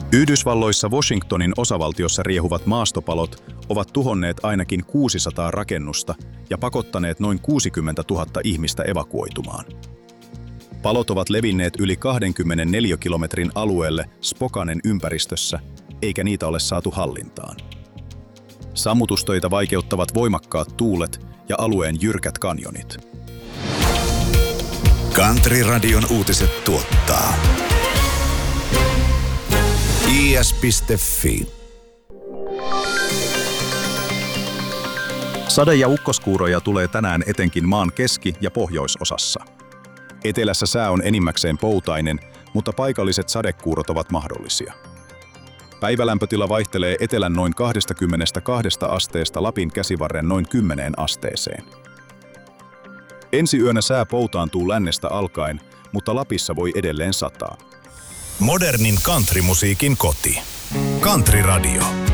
Yhdysvalloissa Washingtonin osavaltiossa riehuvat maastopalot ovat tuhonneet ainakin 600 rakennusta ja pakottaneet noin 60 000 ihmistä evakuoitumaan. Palot ovat levinneet yli 24 kilometrin alueelle Spokanen ympäristössä, eikä niitä ole saatu hallintaan. Sammutustöitä vaikeuttavat voimakkaat tuulet ja alueen jyrkät kanjonit. Country-radion uutiset tuottaa is.fi. Sade- ja ukkoskuuroja tulee tänään etenkin maan keski- ja pohjoisosassa. Etelässä sää on enimmäkseen poutainen, mutta paikalliset sadekuurot ovat mahdollisia. Päivälämpötila vaihtelee etelän noin 22 asteesta Lapin käsivarren noin 10 asteeseen. Ensi yönä sää poutaantuu lännestä alkaen, mutta Lapissa voi edelleen sataa. Modernin countrymusiikin koti. Country Radio.